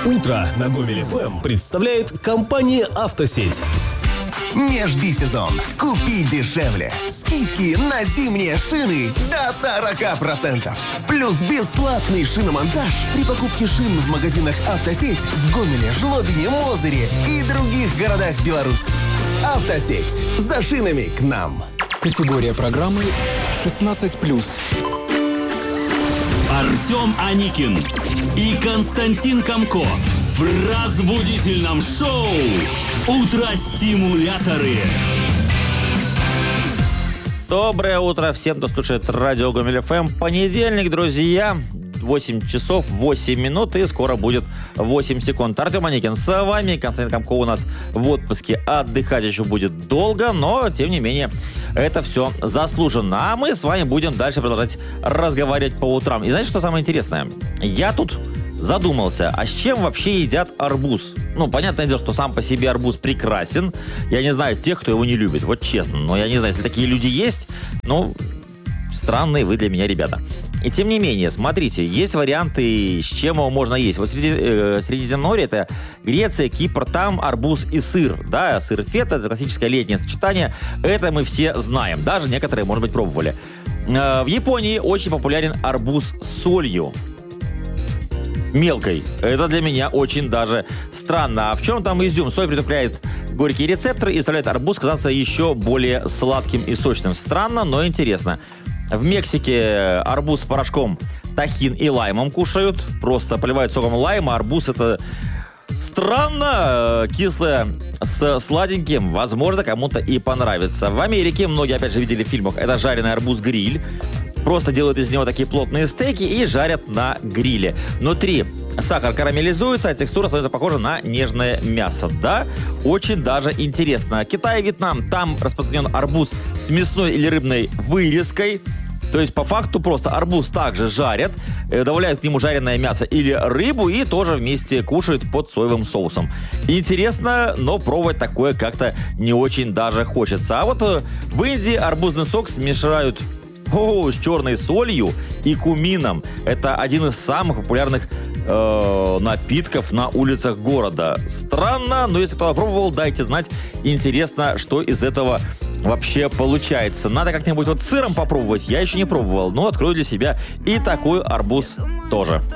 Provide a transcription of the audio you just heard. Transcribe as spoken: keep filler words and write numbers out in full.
Утро на Гомель эф эм представляет компания «Автосеть». Не жди сезон. Купи дешевле. Скидки на зимние шины до сорок процентов. Плюс бесплатный шиномонтаж при покупке шин в магазинах «Автосеть» в Гомеле, Жлобине, Мозыре и других городах Беларуси. «Автосеть». За шинами к нам. Категория программы шестнадцать плюс. Артем Аникин и Константин Комко в разбудительном шоу «Утро-стимуляторы». Доброе утро всем, кто слушает радио Гомель эф эм. Понедельник, друзья. восемь часов восемь минут и скоро будет восемь секунд. Артем Аникин с вами. Константин Комко у нас в отпуске. Отдыхать еще будет долго, но, тем не менее, это все заслуженно. А мы с вами будем дальше продолжать разговаривать по утрам. И знаете, что самое интересное? Я тут задумался, а с чем вообще едят арбуз? Ну, понятное дело, что сам по себе арбуз прекрасен. Я не знаю тех, кто его не любит, вот честно. Но я не знаю, если такие люди есть, ну, странные вы для меня, ребята. И тем не менее, смотрите, есть варианты, с чем его можно есть. Вот среди, э, Средиземноморье — это Греция, Кипр, там арбуз и сыр. Да, сыр фета, это классическое летнее сочетание. Это мы все знаем. Даже некоторые, может быть, пробовали. Э, в Японии очень популярен арбуз с солью. Мелкой. Это для меня очень даже странно. А в чем там изюм? Соль притупляет горькие рецепторы и заставляет арбуз казаться еще более сладким и сочным. Странно, но интересно. В Мексике арбуз с порошком тахин и лаймом кушают. Просто поливают соком лайма. Арбуз — это странно, кислое с сладеньким. Возможно, кому-то и понравится. В Америке многие, опять же, видели в фильмах, это жареный арбуз-гриль. Просто делают из него такие плотные стейки и жарят на гриле. Внутри сахар карамелизуется, а текстура становится похожа на нежное мясо. Да, очень даже интересно. Китай и Вьетнам. Там распространен арбуз с мясной или рыбной вырезкой. То есть, по факту, просто арбуз также жарят, добавляют к нему жареное мясо или рыбу и тоже вместе кушают под соевым соусом. Интересно, но пробовать такое как-то не очень даже хочется. А вот в Индии арбузный сок смешают О, с черной солью и кумином. Это один из самых популярных э, напитков на улицах города. Странно, но если кто-то пробовал, дайте знать. Интересно, что из этого вообще получается. Надо как-нибудь вот с сыром попробовать. Я еще не пробовал, но открою для себя и такой арбуз тоже.